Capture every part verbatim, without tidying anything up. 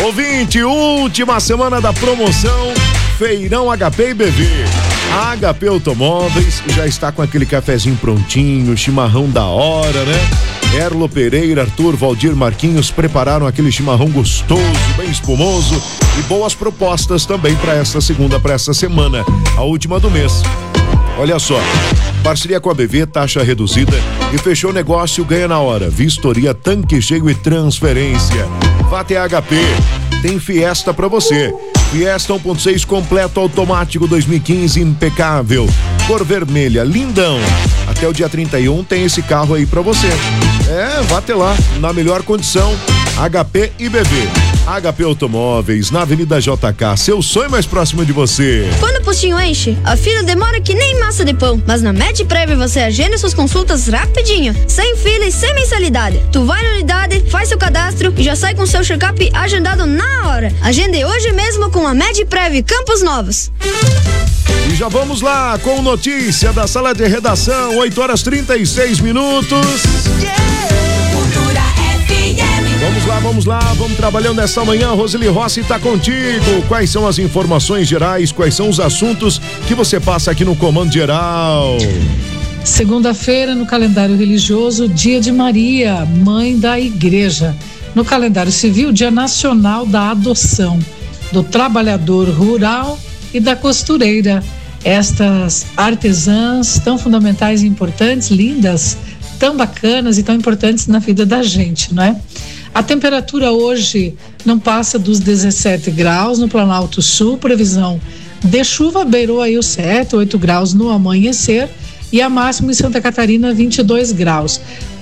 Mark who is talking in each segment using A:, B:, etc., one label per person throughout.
A: Ouvinte, última semana da promoção Feirão H P e B V. A H P Automóveis já está com aquele cafezinho prontinho, chimarrão da hora, né? Erlo Pereira, Arthur, Valdir, Marquinhos prepararam aquele chimarrão gostoso, bem espumoso e boas propostas também para esta segunda, para esta semana, a última do mês. Olha só, parceria com a B V, taxa reduzida e fechou negócio, ganha na hora. Vistoria, tanque cheio e transferência. Vá até a H P, tem Fiesta para você. Fiesta um ponto seis completo automático dois mil e quinze, impecável. Cor vermelha, lindão. Até o dia trinta e um tem esse carro aí para você. É, vá até lá, na melhor condição, H P e B V. H P Automóveis, na Avenida J K, seu sonho mais próximo de você.
B: Quando o postinho enche, a fila demora que nem massa de pão. Mas na MedPrev você agenda suas consultas rapidinho, sem fila e sem mensalidade. Tu vai na unidade, faz seu cadastro e já sai com seu check-up agendado na hora. Agende hoje mesmo com a MedPrev Campos Novos.
A: E já vamos lá com notícia da sala de redação, oito horas trinta e seis minutos. Vamos lá, vamos lá, vamos trabalhando nesta manhã. Roseli Rossi está contigo. Quais são as informações gerais? Quais são os assuntos que você passa aqui no Comando Geral?
C: Segunda-feira, no calendário religioso, Dia de Maria, Mãe da Igreja. No calendário civil, Dia Nacional da Adoção, do Trabalhador Rural e da Costureira. Estas artesãs tão fundamentais e importantes, lindas, tão bacanas e tão importantes na vida da gente, não é? A temperatura hoje não passa dos dezessete graus no Planalto Sul, previsão de chuva beirou aí os sete, oito graus no amanhecer e a máxima em Santa Catarina vinte e dois graus.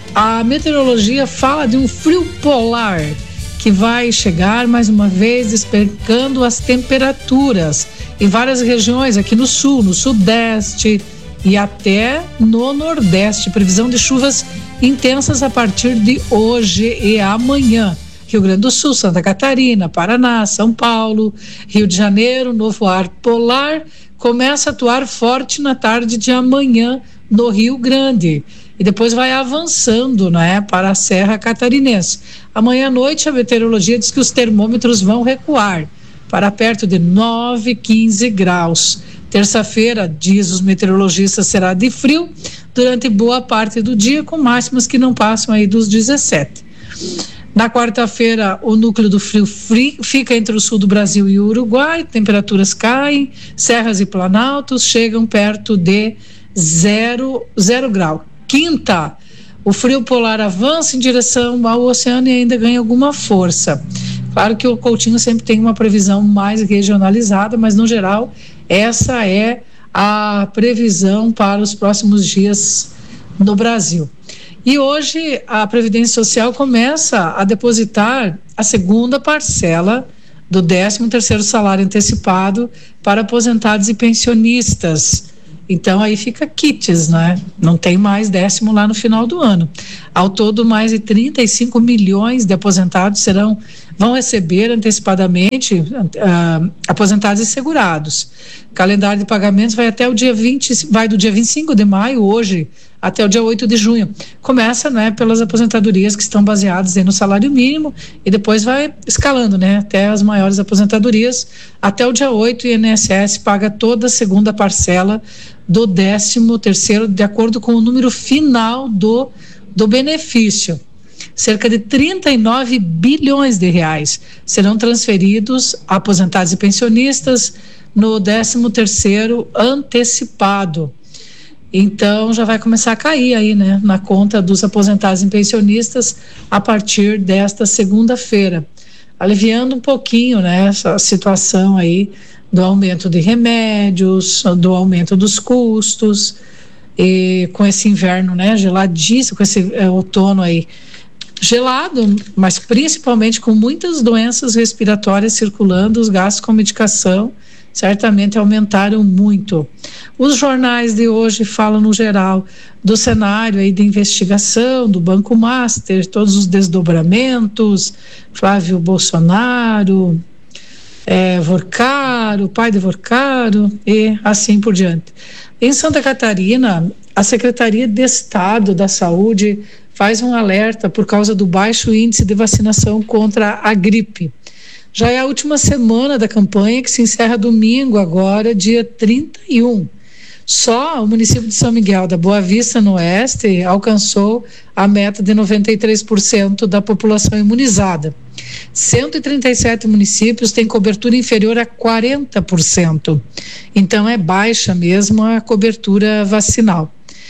C: A meteorologia fala de um frio polar que vai chegar mais uma vez despencando as temperaturas em várias regiões aqui no sul, no sudeste e até no nordeste. Previsão de chuvas intensas a partir de hoje e amanhã. Rio Grande do Sul, Santa Catarina, Paraná, São Paulo, Rio de Janeiro, novo ar polar começa a atuar forte na tarde de amanhã no Rio Grande e depois vai avançando, né, para a Serra Catarinense. Amanhã à noite a meteorologia diz que os termômetros vão recuar para perto de nove, quinze graus. Terça-feira, diz os meteorologistas, será de frio durante boa parte do dia, com máximas que não passam aí dos dezessete. Na quarta-feira, o núcleo do frio, frio fica entre o sul do Brasil e o Uruguai, temperaturas caem, serras e planaltos chegam perto de zero, zero grau. Quinta, o frio polar avança em direção ao oceano e ainda ganha alguma força. Claro que o Coutinho sempre tem uma previsão mais regionalizada, mas no geral essa é a previsão para os próximos dias no Brasil. E hoje a Previdência Social começa a depositar a segunda parcela do décimo terceiro salário antecipado para aposentados e pensionistas. Então aí fica kits, né? Não tem mais décimo lá no final do ano. Ao todo, mais de trinta e cinco milhões de aposentados serão, vão receber antecipadamente uh, aposentados e segurados. O calendário de pagamentos vai até o dia vinte, vai do dia vinte e cinco de maio, hoje, até o dia oito de junho. Começa, né, pelas aposentadorias que estão baseadas aí no salário mínimo e depois vai escalando, né, até as maiores aposentadorias. Até o dia oito, o I N S S paga toda a segunda parcela do décimo terceiro, de acordo com o número final do, do benefício. Cerca de trinta e nove bilhões de reais serão transferidos a aposentados e pensionistas no décimo terceiro antecipado. Então já vai começar a cair aí, né, na conta dos aposentados e pensionistas a partir desta segunda-feira, aliviando um pouquinho, né, essa situação aí do aumento de remédios, do aumento dos custos, e com esse inverno, né, geladíssimo, com esse é, outono aí gelado, mas principalmente com muitas doenças respiratórias circulando, os gastos com medicação certamente aumentaram muito. Os jornais de hoje falam no geral do cenário aí de investigação do Banco Master, todos os desdobramentos, Flávio Bolsonaro, é, Vorcaro, pai de Vorcaro e assim por diante. Em Santa Catarina, a Secretaria de Estado da Saúde faz um alerta por causa do baixo índice de vacinação contra a gripe. Já é a última semana da campanha, que se encerra domingo agora, dia trinta e um. Só o município de São Miguel da Boa Vista, no oeste, alcançou a meta de noventa e três por cento da população imunizada. cento e trinta e sete municípios têm cobertura inferior a quarenta por cento. Então é baixa mesmo a cobertura vacinal.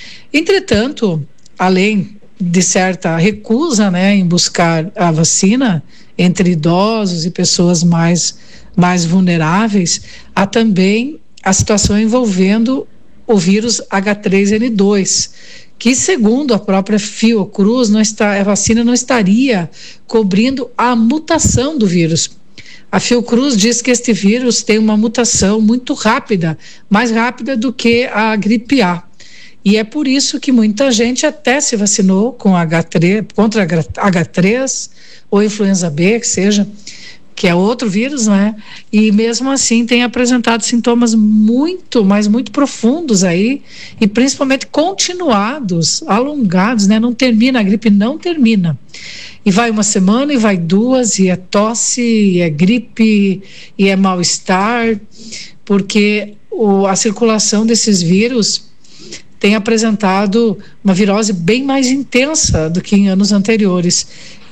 C: Entretanto, além de certa recusa, né, em buscar a vacina entre idosos e pessoas mais, mais vulneráveis, há também a situação envolvendo o vírus agá três ene dois, que segundo a própria Fiocruz, não está, a vacina não estaria cobrindo a mutação do vírus. A Fiocruz diz que este vírus tem uma mutação muito rápida, mais rápida do que a gripe A. E é por isso que muita gente até se vacinou com agá três, contra agá três ou influenza B, que seja, que é outro vírus, né? E mesmo assim tem apresentado sintomas muito, mas muito profundos aí, e principalmente continuados, alongados, né? Não termina, a gripe não termina. E vai uma semana, e vai duas, e é tosse, e é gripe, e é mal-estar, porque o, a circulação desses vírus tem apresentado uma virose bem mais intensa do que em anos anteriores.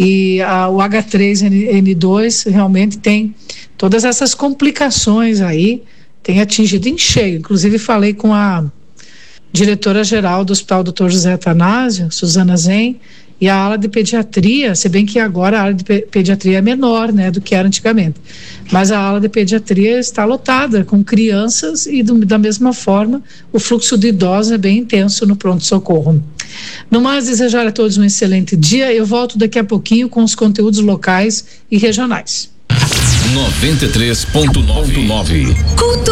C: E a, o agá três ene dois realmente tem todas essas complicações aí, tem atingido em cheio. Inclusive falei com a diretora-geral do Hospital doutor José Atanásio, Suzana Zen, e a ala de pediatria, se bem que agora a ala de pediatria é menor, né, do que era antigamente, mas a ala de pediatria está lotada com crianças e do, da mesma forma o fluxo de idosos é bem intenso no pronto-socorro. No mais, desejar a todos um excelente dia. Eu volto daqui a pouquinho com os conteúdos locais e regionais.
D: noventa e três ponto nove.